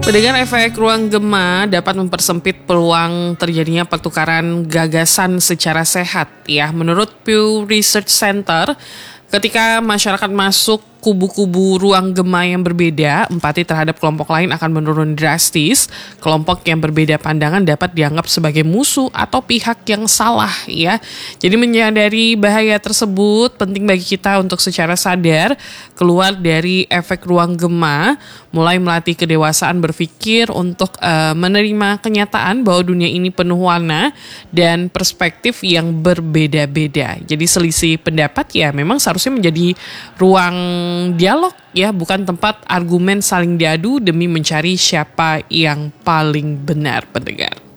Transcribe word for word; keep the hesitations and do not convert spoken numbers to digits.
Pendengar, efek ruang gema dapat mempersempit peluang terjadinya pertukaran gagasan secara sehat. Ya, menurut Pew Research Center, ketika masyarakat masuk kubu-kubu ruang gema yang berbeda, empati terhadap kelompok lain akan menurun drastis. Kelompok yang berbeda pandangan dapat dianggap sebagai musuh atau pihak yang salah, ya. Jadi menyadari bahaya tersebut penting bagi kita untuk secara sadar keluar dari efek ruang gema, mulai melatih kedewasaan berpikir untuk uh, menerima kenyataan bahwa dunia ini penuh warna dan perspektif yang berbeda-beda. Jadi selisih pendapat ya memang seharusnya menjadi ruang dialog, ya, bukan tempat argumen saling diadu demi mencari siapa yang paling benar, pendengar.